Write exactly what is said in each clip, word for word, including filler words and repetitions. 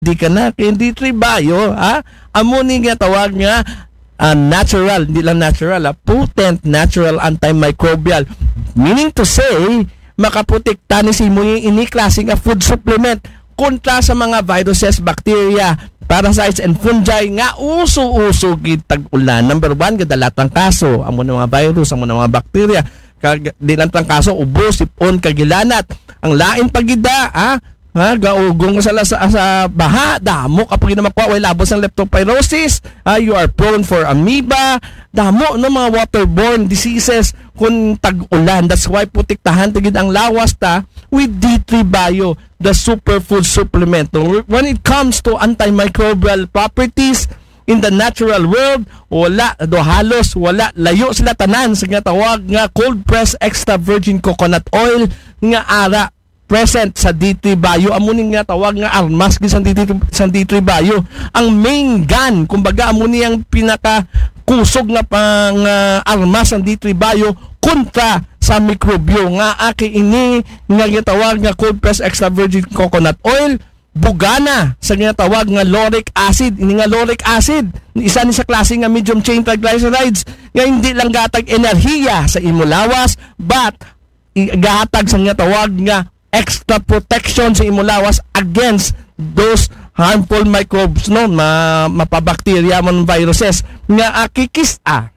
di ka na kay D three Bio, ha? Amo ni nga tawag nga uh, natural, hindi lang natural, ha? Potent natural antimicrobial. Meaning to say, makaprotekta ni si mo yung ini klase nga food supplement kontra sa mga viruses, bacteria, parasites and fungi nga uso-uso gitag ulan. Number one, kadalatang kaso, amo ng mga virus, amo ng mga bacteria, kag dinantang kaso ubo, sipon, kagilanat. Ang lain pagida, ha? Ha, gaugong sa, sa, sa baha, damo kapag makuha, way labos ng leptospirosis, ha, you are prone for amoeba, damo no mga waterborne diseases kung tag-ulan. That's why putiktahan tigid ang lawas ta with D three Bio, the superfood supplement. When it comes to antimicrobial properties in the natural world, wala do halos wala, layo sila tanan sa nga tawag nga cold press extra virgin coconut oil nga ara present sa D three Bio. Amunin nga tawag nga armas sa D three, sa D three Bio. Ang main gun, kumbaga amunin ang pinaka kusog nga pang uh, armas ng D three Bio kontra sa mikrobyo nga aki ini nga gitawag nga cold press extra virgin coconut oil, bugana sa ginatawag nga lauric acid. Ini nga lauric acid, isa ni sa klase nga medium chain triglycerides nga hindi lang gatag enerhiya sa imo lawas, but gahatag sa ginatawag nga extra protection sa imo lawas against those harmful microbes, no, ma mapabakterya mon viruses nga akikis-a.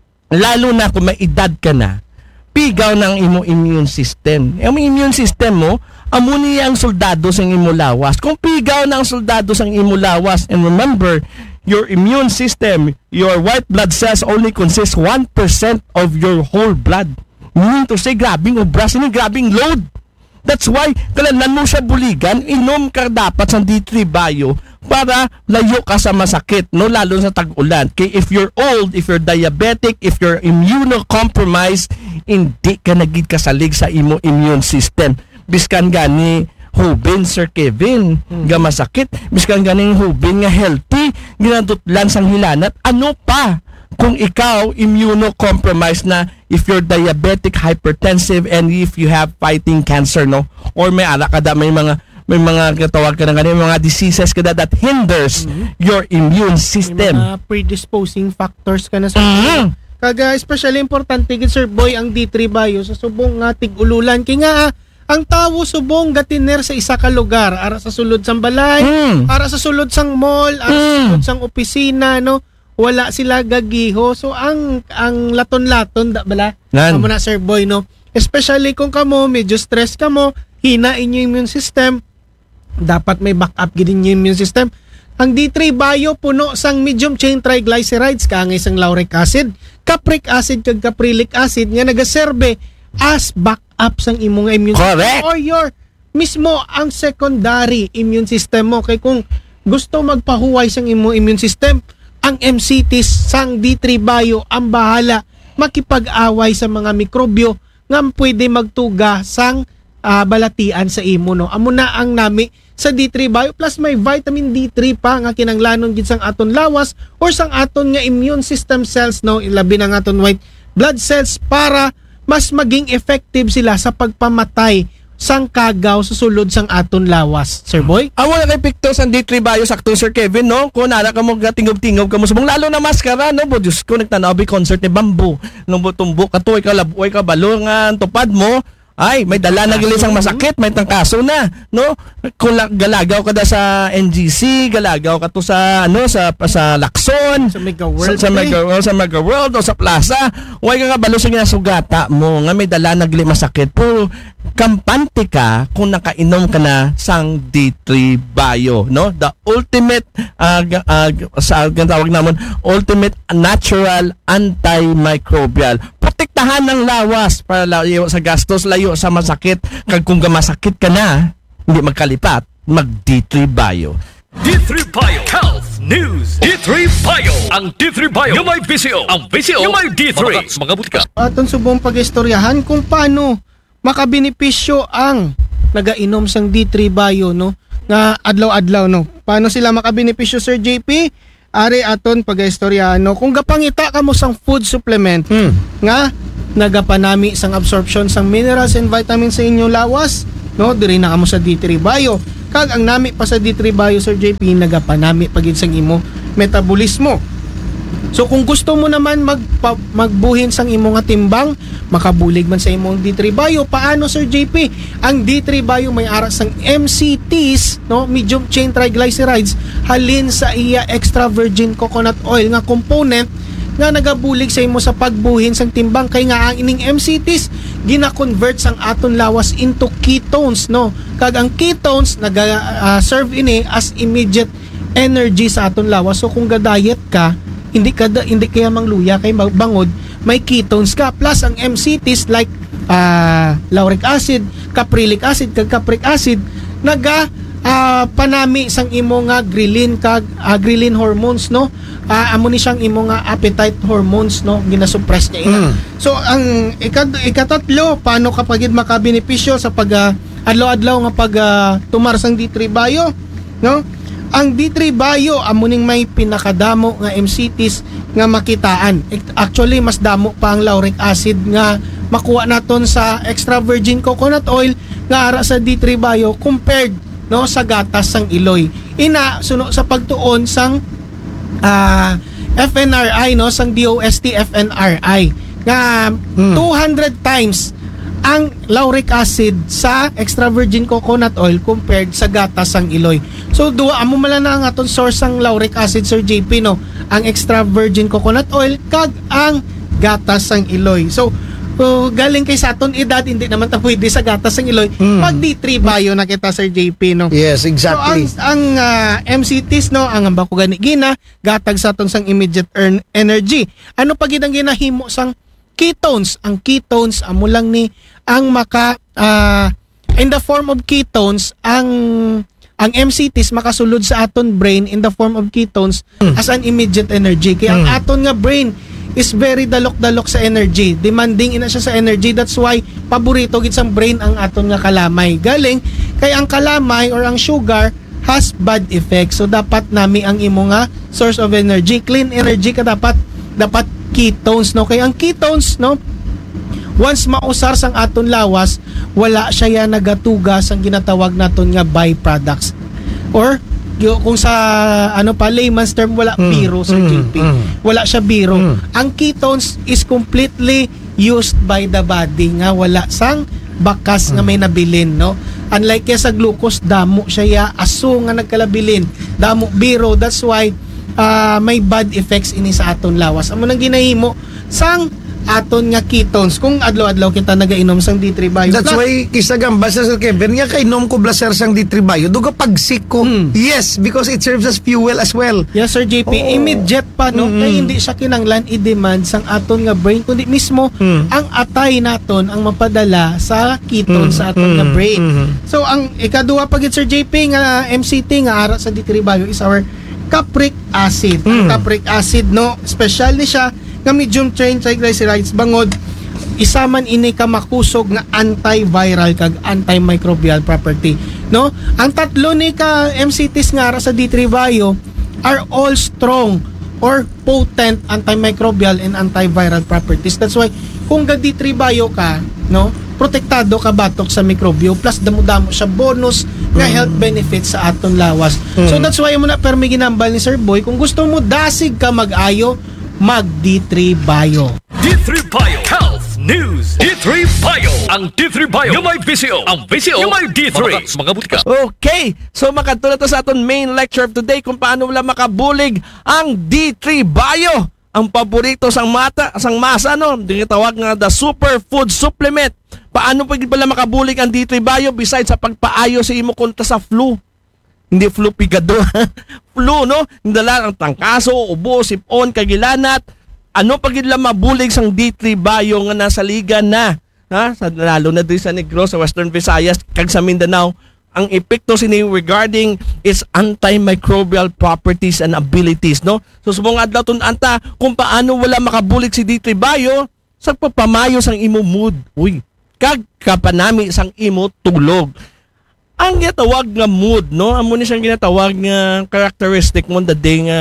Lalo na kung may edad ka na, pigaw ng imo immune system. Ang immune system mo, amo niya ang soldado sa imo lawas. Kung pigaw ng soldado sa imo lawas, and remember, your immune system, your white blood cells only consist one percent of your whole blood. Meaning to say, grabing obras, ini grabing load. That's why, kailangan mo siya buligan, inom ka dapat sa D three Bio para layo ka sa masakit, no? Lalo sa tag-ulan. Okay, if you're old, if you're diabetic, if you're immunocompromised, hindi ka nagid kasalig sa imo immune system. Biskan gani hubin, Sir Kevin, hmm. nga masakit. Biskan gani hubin nga healthy, ginadutlan sang hilanat. Ano pa? Kung ikaw immunocompromised na, if you're diabetic, hypertensive, and if you have fighting cancer, no, or may ala kada may mga may mga katawag ka na ganun, mga diseases kada that hinders mm-hmm. your immune system. May mga predisposing factors ka na sa mm-hmm. kaga especially importante gid Sir Boy ang D three Bio sa subong nga tig-ululan kay nga ang tawo subong gatiner sa isa ka lugar, ara sa sulod sang balay, mm. ara sa sulod sang mall, ara mm. sa sulod sang opisina, no, wala sila gagiho. So ang ang laton-laton da bala kamo na Sir Boy, no, especially kung kamo medyo stress kamo, hina inyo immune system, dapat may backup gid inyo immune system. Ang D three Bio puno sang medium chain triglycerides kaangay sang lauric acid, capric acid kag caprylic acid nga nagaserbe as backup sang imong immune Correct. system or your mismo ang secondary immune system mo. Kay kung gusto magpahuway sang imong immune system, ang M C Ts sang D three Bio ang bahala makipag-away sa mga mikrobyo nga pwede magtuga sang uh, balatian sa imo, no. Amo na ang nami sa D three Bio, plus may vitamin D three pa nga kinanglanon gid sang aton lawas or sang aton nga immune system cells, no, ilabi na nga aton white blood cells para mas maging effective sila sa pagpamatay sang kagaw sa sulod sang aton lawas, Sir Boy. Amo na kay pictures ang D three Bio sakto Sir Kevin, no, kung nara ka mo gatingog-tingog ka mo subong lalo na maskara, no, bo Diyos ko nagtanaw bi concert ni Bamboo nung tumbok ka tuoy ka labuoy ka balo nga tupad mo. Ay, may dala na gilis ang masakit, may tangkaso na, no? Kung galagaw ka da sa N G C, galagaw ka to sa ano sa sa Lacson, sa Mega World, sa, sa Mega World, sa Mega World o sa Plaza. Way ka kabalo sa ginasugata mo nga may dala na gilis masakit. Pero kampante ka kung nakainom ka na sang D three Bio, no? The ultimate uh, uh, sa tawag namon ultimate natural antimicrobial. Protektahan ng lawas para layo sa gastos, layo sa masakit. Kag kung masakit ka na, hindi magkalipat, mag D three Bio. D three Bio Health News. D three Bio. Ang D three Bio yung may V C O. Ang V C O yung may D three. Mga butika. Aton subong pag-istoryahan kung paano makabenepisyo ang nagainom sang D three Bio, no, nga adlaw-adlaw, no. Paano sila makabenepisyo, Sir J P? Ari aton pag-istoryahan, no, kung gapangita ka mo sang food supplement hmm. nga nagapanami sang absorption sang minerals and vitamins sa inyong lawas, no, diri na kamo sa D three Bio. Kag ang nami pa sa D three Bio Sir J P nagapanami pagid sang imo metabolismo. So kung gusto mo naman magpa, magbuhin sang imo nga timbang, makabulig man sa imong D three Bio, paano Sir J P? Ang D three Bio may ara sang M C Ts, no, medium chain triglycerides, halin sa iya extra virgin coconut oil nga component nga nagabulig sa imo sa pagbuhin sang timbang, kay nga ang ining M C Ts gina-convert sang aton lawas into ketones, no. Kag ang ketones naga uh, serve ini as immediate energy sa aton lawas. So kung ga-diet ka, hindi ka hindi kaya mangluya kay bangod may ketones ka, plus ang M C Ts like uh, lauric acid, caprylic acid kag capric acid naga uh, panami sang imo nga ghrelin kag uh, ghrelin hormones, no. Uh, amo ni siyang imo nga appetite hormones, no, ginasuppress niya ina. Mm. So ang ikad ikatatlo, paano kapag makabenepisyo sa pag uh, adlaw-adlaw nga pag uh, tumar sang D three Bio, no? Ang D three Bio amo ning may pinakadamo nga M C Ts nga makitaan. Actually mas damo pa ang lauric acid nga makuha naton sa extra virgin coconut oil nga ara sa D three Bio compared, no, sa gatas sang iloy. Ina suno sa pagtuon sang uh, F N R I, no, sang D O S T F N R I nga hmm. two hundred times ang lauric acid sa extra virgin coconut oil compared sa gatas sang iloy. So duwa amo mala na ang aton source sang lauric acid Sir J P, no, ang extra virgin coconut oil kag ang gatas sang iloy. So uh, galing kay sa aton edad hindi naman ta pwede sa gatas sang iloy, mm. pag D three Bio na kita Sir J P, no. Yes, exactly. So ang, ang uh, M C Ts, no, ang ambako gani gina gatag sa aton sang immediate earn energy. Ano pa gid ang ginahimo sang ketones? Ang ketones amo lang ni ang maka uh, in the form of ketones, ang ang M C Ts makasulod sa aton brain in the form of ketones mm. as an immediate energy. Kaya mm. ang aton nga brain is very dalok-dalok sa energy, demanding ina siya sa energy. That's why paborito gid sang brain ang aton nga kalamay. Galing kay ang kalamay or ang sugar has bad effects. So dapat nami ang imo nga source of energy, clean energy ka dapat dapat ketones, no. Kay ang ketones, no, once mausar sang aton lawas, wala siya ya nagatugas ang ginatawag naton nga byproducts. Or yo, kung sa ano pa layman's term, wala mm, biro Sir mm, J P. Mm, wala siya biro. Mm. Ang ketones is completely used by the body nga wala sang bakas mm. nga may nabilin, no. Unlike kaya sa glucose, damo siya ya aso nga nagkalabilin. Damo biro. That's why uh, may bad effects ini sa aton lawas. Amo nang ginahimo sang aton nga ketones kung adlaw-adlaw kita nagainom sang D three Bio. That's Plus, why kisagam basta sa Kevin nga kainom ko blaser sang D three Bio duga pagsik ko. Mm. Yes, because it serves as fuel as well. Yes Sir J P, oh. Immediate pa, no, mm-hmm. kaya hindi siya kinanglan i-demand sang aton nga brain kundi mismo mm. ang atay naton ang mapadala sa ketones mm. sa aton mm. nga brain. Mm-hmm. So ang ikaduha pa gid Sir J P nga M C T nga ara sa D three Bio is our capric acid. Mm. Ang capric acid, no, special ni siya nga medium chain triglycerides bangod isa man ini ka makusog nga antiviral kag antimicrobial property, no. Ang tatlo ni ka M C Ts nga ara sa D three Bio are all strong or potent antimicrobial and antiviral properties. That's why kung ga D three Bio ka, no, protektado ka batok sa mikrobyo, plus damo-damo siya bonus nga mm. health benefits sa aton lawas. Mm. So that's why mo na permi ginambal ni Sir Boy, kung gusto mo dasig ka mag-ayo, mag D three Bio. D three Bio Health News. D three Bio. Ang D three Bio yung may V C O. Ang V C O yung may D three. Mga, mga butika. Okay, so makatulad to sa aton main lecture of today kung paano wala makabulig ang D three Bio. Ang paborito sang mata, sang masa, no, dinitawag nga the superfood supplement. Paano pag pala makabulig ang D three Bio besides sa pagpaayo sa imo kontra sa flu? Hindi flu pigado. Flu, no? Hindala ang tangkaso, ubo, sipon, kagilanat. Ano pag ila mabulig sang D three Bio nga nasa liga na? Ha? Sa, lalo na din sa Negros, sa Western Visayas, kag sa Mindanao. Ang epekto sini regarding its antimicrobial properties and abilities, no? So subong adlaw tun anta kung paano wala makabulig si D three Bio sa pagpamayo sang imo mood. Uy, kag kapanami sang imo tulog. Ang ginatawag nga mood, no? Amo ni siyang ginatawag nga characteristic mo the day nga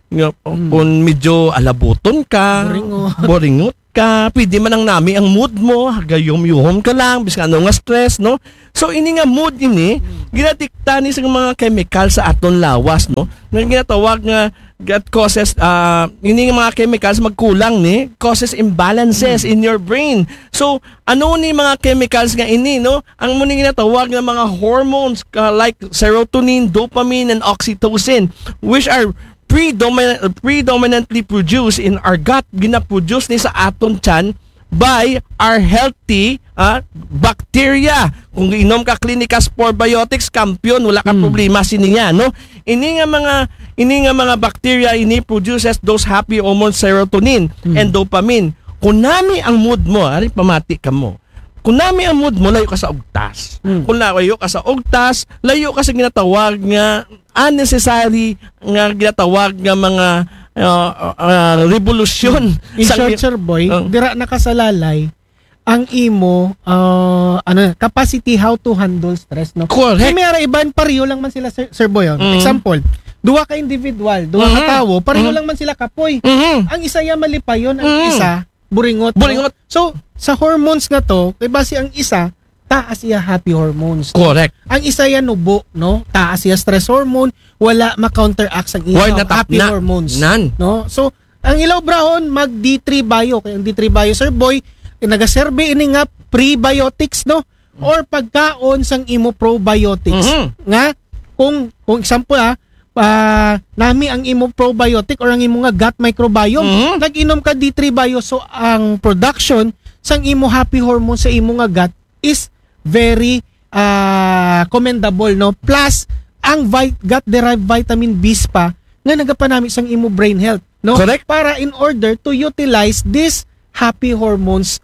Nga, kung medyo alabuton ka, Boringot. boringot ka, pwede man ang nami ang mood mo, gayom-yuhom ka lang, bis ka ano nga stress, no? So, ini nga mood ini, ginatikta ni sa mga chemical sa aton lawas, no? Nga ginatawag nga, that causes, uh, ini nga mga chemicals magkulang ni, causes imbalances in your brain. So, ano ni mga chemicals nga ini, no? Ang muna ginatawag nga mga hormones, uh, like serotonin, dopamine, and oxytocin, which are predominant, predominantly produced in our gut, ginaproduce ni sa aton tiyan by our healthy uh, bacteria. Kung inom ka Clinicas Probiotics, kampiyon, wala ka problema siniya, no? Ini nga mga ini nga mga bacteria ini produces those happy hormones, serotonin and dopamine. Kung nami ang mood mo, ari pamati ka mo. Kung nami ang mood mo, layo ka sa ugtas. Mm. Kung layo ka sa ugtas, layo ka sa ginatawag nga unnecessary nga ginatawag nga mga uh, uh, revolusyon. In sa- short, Sir Boy, Oh. dira nakasalalay ang imo uh, ano capacity how to handle stress, no? Correct. Kaya may ara iban pareho lang man sila, Sir, Sir Boy. Oh. Mm. Example, duwa ka individual, duwa ka Mhm. tawo, pareho Mhm. lang man sila kapoy. Mhm. Ang isa ya malipayon, ang Mm. isa buringot. no? Buringot. So, sa hormones nga to, kay base ang isa taas siya happy hormones. Correct. Ang isa yan nubo, no? Taas siya stress hormone, wala ma-counteract ang Why ilaw, not up happy na? hormones. Nan. No? So, ang ilaw brahon mag D three bio, kay ang D three bio, Sir Boy, nagaserbe ini nga prebiotics, no? Or pagkaon sang imo probiotics. Mhm. Nga kung kung example ah, ah, nami ang imo probiotic or ang imo nga gut microbiome, Mhm. nag-inom ka D three bio, so ang production sang imo happy hormone sa imo nga gut is very ah, commendable, no? Plus ang vi- gut derived vitamin B's pa nga nagapanami sang imo brain health, no? Correct. Para in order to utilize this happy hormones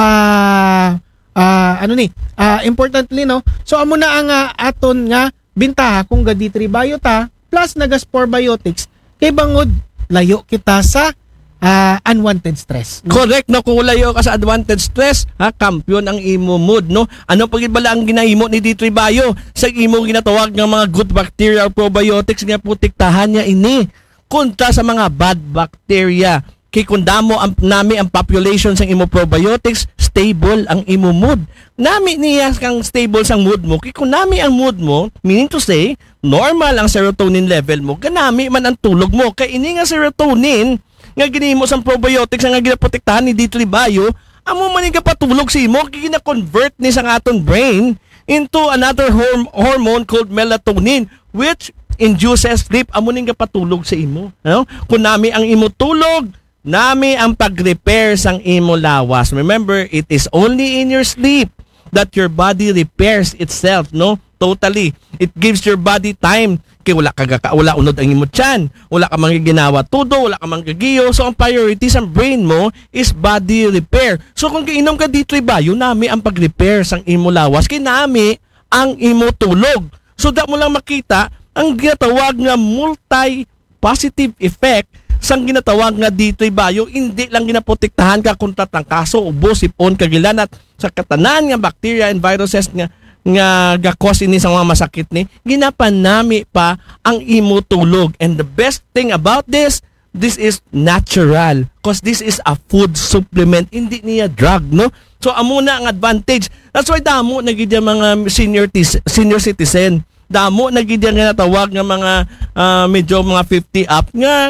ah ah, ano ni ah, importantly, no? So amo na ang ah, aton nga bintaha kung ga D three bio ta plus nagas probiotics kay bangod layo kita sa ah, unwanted stress, no? Correct, no? Kung layo ka sa advantage stress, ha, kampiyon ang imo mood, no? Ano pagid bala ang ginahimo ni D three Bio sa imo ginatawag nga mga good bacteria or probiotics nga protektahan niya ini kontra sa mga bad bacteria. Kay kung damo ang nami ang population sa imo probiotics, stable ang imo mood. Nami niya kang stable sang mood mo. Kay kung nami ang mood mo, meaning to say, normal ang serotonin level mo, ganami man ang tulog mo. Kay ini nga serotonin nga ginimo sang probiotics nga ginaprotektahan ni D three Bio, amo man nga patulog si imo, kay gina-convert ni sang aton brain into another horm- hormone called melatonin, which induces sleep. Amo ning patulog sa imo, no? Kung nami ang imo tulog, nami ang pag-repair sang imo lawas. Remember, it is only in your sleep that your body repairs itself, no? Totally. It gives your body time. Kaya wala ka gaka, wala unod ang imo tiyan, wala ka manggiginawa tudo, wala ka manggigiyo. So ang priority sa brain mo is body repair. So kung kainom ka D three Bio, nami ang pag-repair sang imo lawas, kay nami ang imo tulog. So da mo lang makita ang ginatawag nga multi-positive effect sang ginatawag nga D three Bio. Hindi lang ginaprotektahan ka kontra tangkaso, ubo, sipon, kagilan at sa katanan nga bacteria and viruses nga nga gakos ini sa mga masakit ni, ginapanami pa ang imo tulog. And the best thing about this, this is natural, cause this is a food supplement, hindi niya drug, no? So amo na ang advantage. That's why damo nagid mga senior tis- senior citizen, damo nagid nga natawag nga mga uh, medyo mga fifty up nga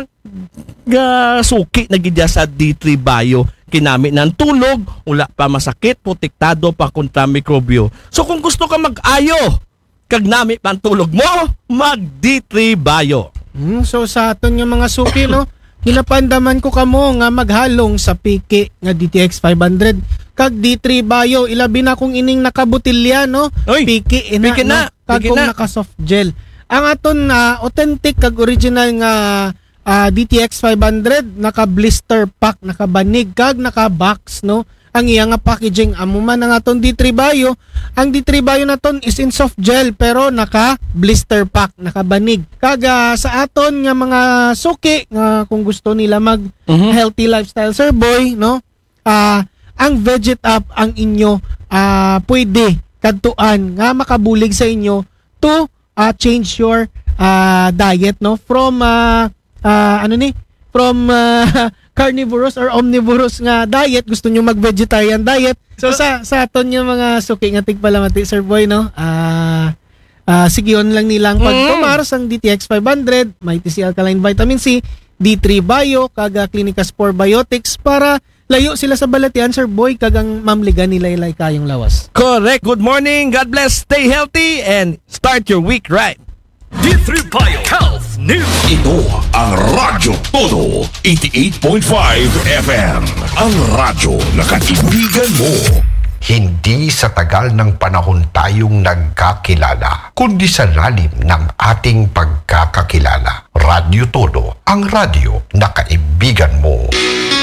nga suki nagid sa D three Bio. Kinami ng tulog, wala pa masakit, protektado pa kontra mikrobyo. So kung gusto ka mag-ayo, kag nami pa ang tulog mo, mag D three Bio. Hmm, so sa aton yung mga suki, no, ginapandaman ko kamo nga maghalong sa piki nga D T X five hundred kag D three Bio, ilabi na kung ining nakabutilya, no? Oy, Piki ina, piki na, no? Kag piki kung na. naka soft gel. Ang aton na authentic kag original nga ah, D T X five hundred naka blister pack, naka banig kag naka box, no? Ang iya nga packaging amo man ang aton D three Bio. Ang D three Bio naton is in soft gel pero naka blister pack, naka banig. Kag ah, sa aton nga mga suki nga kung gusto nila mag Mhm. healthy lifestyle, Sir Boy, no? Ah, ang Veget Up ang inyo ah pwede kadtuan nga makabulig sa inyo to ah, change your ah, diet, no, from ah, ah, ano ni, from ah, carnivorous or omnivorous nga diet, gusto nyo mag-vegetarian diet. So, sa sa aton yung mga suki nga tigpalamati, Sir Boy, no? Ah, ah, sigiyon lang nilang pagtumar sang D T X five hundred, may T C Alkaline Vitamin C, D three Bio, kaga Clinicas four Biotics para layo sila sa balatian, Sir Boy, kagang mamligan nila ilay kayong lawas. Correct. Good morning. God bless. Stay healthy and start your week right. D three Bio Health News. Ito ang Radyo Todo eighty-eight point five F M. Ang radyo na kaibigan mo. Hindi sa tagal ng panahon tayong nagkakilala, kundi sa lalim ng ating pagkakakilala. Radyo Todo, ang radyo na kaibigan mo.